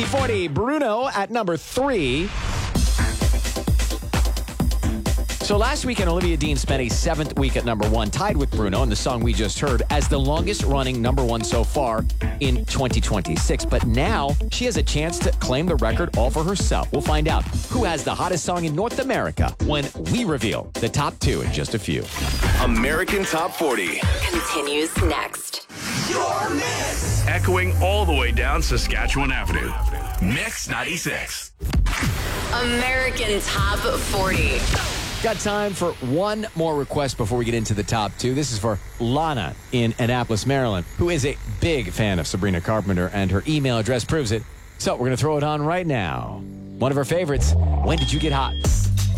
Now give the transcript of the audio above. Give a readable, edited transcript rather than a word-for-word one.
UB40, Bruno at number 3. So last weekend, Olivia Dean spent a 7th week at number 1, tied with Bruno and the song we just heard as the longest running number 1 so far in 2026. But now she has a chance to claim the record all for herself. We'll find out who has the hottest song in North America when we reveal the top 2 in just a few. American Top 40 continues next. Your Mix. Echoing all the way down Saskatchewan Avenue. Mix 96. American Top 40. Got time for one more request before we get into the top 2. This is for Lana in Annapolis, Maryland, who is a big fan of Sabrina Carpenter, and her email address proves it. So we're going to throw it on right now. One of her favorites, When Did You Get Hot?